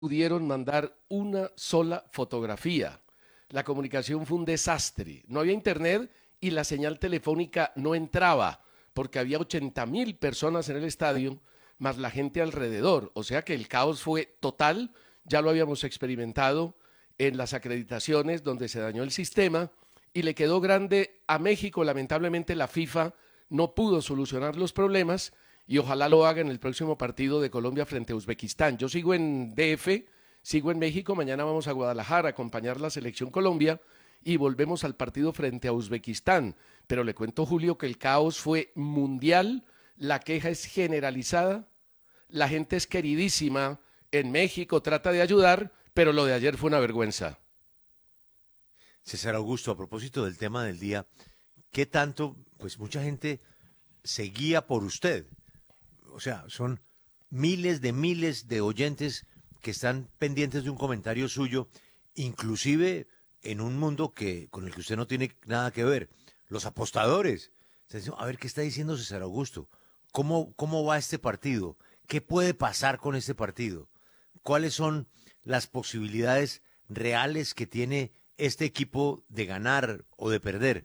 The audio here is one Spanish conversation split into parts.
pudieron mandar una sola fotografía. La comunicación fue un desastre. No había internet y la señal telefónica no entraba porque había 80.000 personas en el estadio más la gente alrededor. O sea que el caos fue total. Ya lo habíamos experimentado en las acreditaciones donde se dañó el sistema y le quedó grande a México. Lamentablemente la FIFA no pudo solucionar los problemas y ojalá lo haga en el próximo partido de Colombia frente a Uzbekistán. Yo sigo en DF, sigo en México, mañana vamos a Guadalajara a acompañar la selección Colombia y volvemos al partido frente a Uzbekistán. Pero le cuento, Julio, que el caos fue mundial, la queja es generalizada, la gente es queridísima en México, trata de ayudar, pero lo de ayer fue una vergüenza. César Augusto, a propósito del tema del día, ¿qué tanto, pues mucha gente se guía por usted? O sea, son miles de oyentes que están pendientes de un comentario suyo, inclusive en un mundo con el que usted no tiene nada que ver. Los apostadores. A ver qué está diciendo César Augusto. ¿Cómo va este partido? ¿Qué puede pasar con este partido? ¿Cuáles son las posibilidades reales que tiene este equipo de ganar o de perder?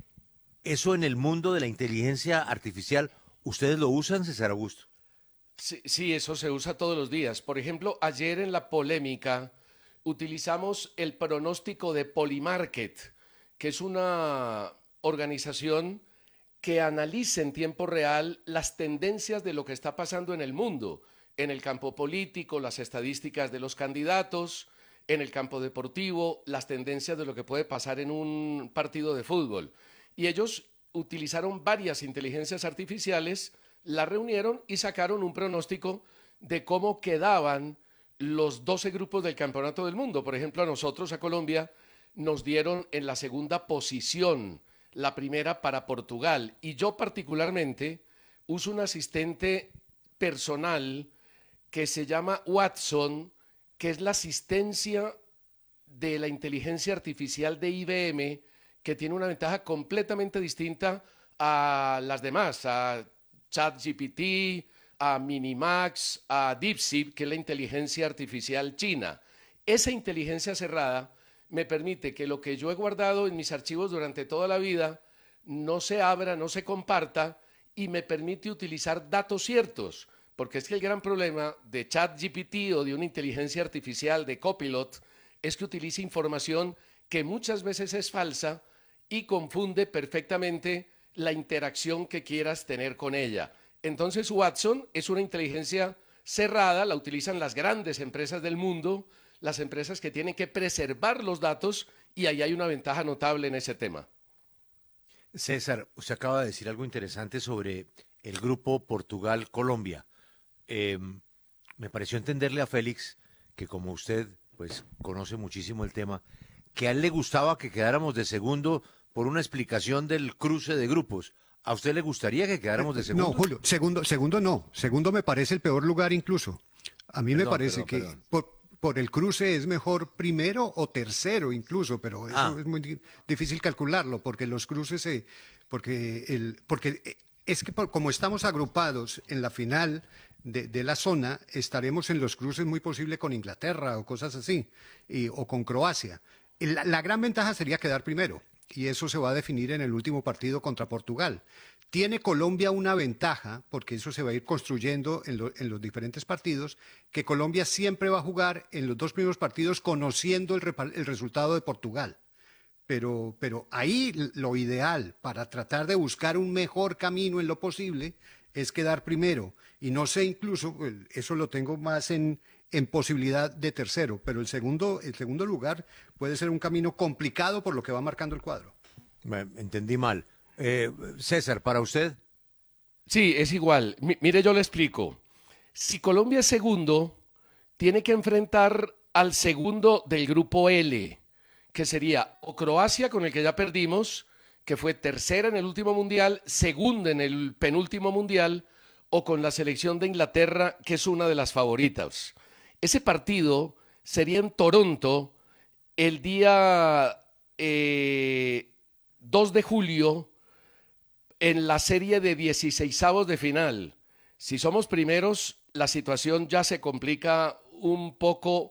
Eso en el mundo de la inteligencia artificial, ¿ustedes lo usan, César Augusto? Sí, sí, eso se usa todos los días. Por ejemplo, ayer en la polémica utilizamos el pronóstico de Polymarket, que es una organización que analiza en tiempo real las tendencias de lo que está pasando en el mundo, en el campo político, las estadísticas de los candidatos, en el campo deportivo, las tendencias de lo que puede pasar en un partido de fútbol. Y ellos utilizaron varias inteligencias artificiales, las reunieron y sacaron un pronóstico de cómo quedaban los 12 grupos del Campeonato del Mundo. Por ejemplo, a nosotros, a Colombia, nos dieron en la segunda posición, la primera para Portugal. Y yo particularmente uso un asistente personal que se llama Watson, que es la asistencia de la inteligencia artificial de IBM, que tiene una ventaja completamente distinta a las demás, a ChatGPT, a Minimax, a DeepSeek, que es la inteligencia artificial china. Esa inteligencia cerrada me permite que lo que yo he guardado en mis archivos durante toda la vida no se abra, no se comparta y me permite utilizar datos ciertos. Porque es que el gran problema de ChatGPT o de una inteligencia artificial de Copilot es que utiliza información que muchas veces es falsa y confunde perfectamente la interacción que quieras tener con ella. Entonces Watson es una inteligencia cerrada, la utilizan las grandes empresas del mundo, las empresas que tienen que preservar los datos y ahí hay una ventaja notable en ese tema. César, usted acaba de decir algo interesante sobre el grupo Portugal-Colombia. Eh, Me pareció entenderle a Félix que como usted pues conoce muchísimo el tema, que a él le gustaba que quedáramos de segundo por una explicación del cruce de grupos. ¿A usted le gustaría que quedáramos de No, segundo? Julio, segundo no. Segundo me parece el peor lugar incluso. A mí me Perdón, parece perdón, que perdón. por el cruce es mejor primero o tercero incluso, pero eso Ah, es muy difícil calcularlo porque los cruces porque es que como estamos agrupados en la final de la zona, estaremos en los cruces muy posible con Inglaterra o cosas así, o con Croacia. La gran ventaja sería quedar primero y eso se va a definir en el último partido contra Portugal. Tiene Colombia una ventaja, porque eso se va a ir construyendo en los diferentes partidos, que Colombia siempre va a jugar en los dos primeros partidos conociendo el resultado de Portugal. Pero ahí lo ideal para tratar de buscar un mejor camino en lo posible es quedar primero. Y no sé, incluso, eso lo tengo más en posibilidad de tercero, pero el segundo lugar puede ser un camino complicado por lo que va marcando el cuadro. me entendí mal. César, ¿para usted? Sí, es igual. Mire, yo le explico. Si Colombia es segundo, tiene que enfrentar al segundo del grupo L, que sería o Croacia, con el que ya perdimos, que fue tercera en el último mundial, segunda en el penúltimo mundial, o con la selección de Inglaterra, que es una de las favoritas. Ese partido sería en Toronto el día 2 de julio en la serie de 16avos de final. Si somos primeros, la situación ya se complica un poco